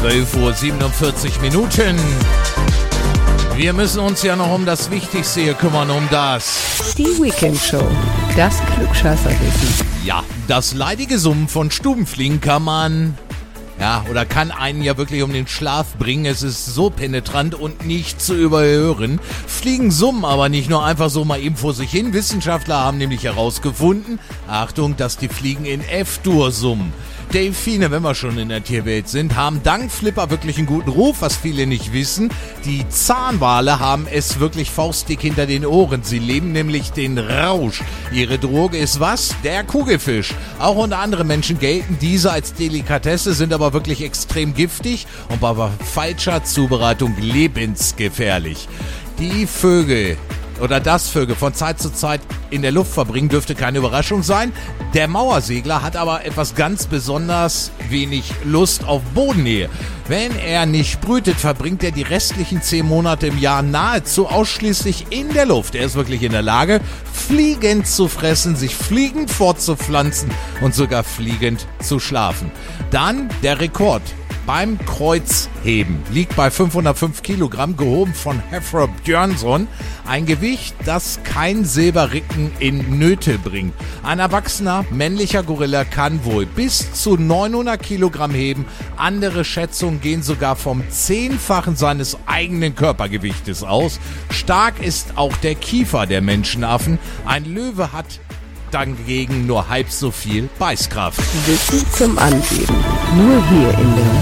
12:47 Uhr. Wir müssen uns ja noch um das Wichtigste hier kümmern, um das. Die Weekend Show, das Klugscheißerwissen. Ja, das leidige Summen von Stubenfliegen kann einen ja wirklich um den Schlaf bringen. Es ist so penetrant und nicht zu überhören. Fliegen summen aber nicht nur einfach so mal eben vor sich hin. Wissenschaftler haben nämlich herausgefunden, Achtung, dass die Fliegen in F-Dur summen. Delfine, wenn wir schon in der Tierwelt sind, haben dank Flipper wirklich einen guten Ruf, was viele nicht wissen. Die Zahnwale haben es wirklich faustdick hinter den Ohren. Sie leben nämlich den Rausch. Ihre Droge ist was? Der Kugelfisch. Auch unter anderen Menschen gelten diese als Delikatesse, sind aber wirklich extrem giftig und bei falscher Zubereitung lebensgefährlich. Die Vögel oder das Vögel von Zeit zu Zeit in der Luft verbringen, dürfte keine Überraschung sein. Der Mauersegler hat aber etwas ganz besonders wenig Lust auf Bodennähe. Wenn er nicht brütet, verbringt er die restlichen 10 Monate im Jahr nahezu ausschließlich in der Luft. Er ist wirklich in der Lage, fliegend zu fressen, sich fliegend fortzupflanzen und sogar fliegend zu schlafen. Dann der Rekord beim Kreuzheben liegt bei 505 Kilogramm, gehoben von Hefra Björnsson. Ein Gewicht, das kein Silberrücken in Nöte bringt. Ein erwachsener männlicher Gorilla kann wohl bis zu 900 Kilogramm heben. Andere Schätzungen gehen sogar vom 10-fachen seines eigenen Körpergewichtes aus. Stark ist auch der Kiefer der Menschenaffen. Ein Löwe hat dagegen nur halb so viel Beißkraft. Wissen zum Angeben. Nur hier in der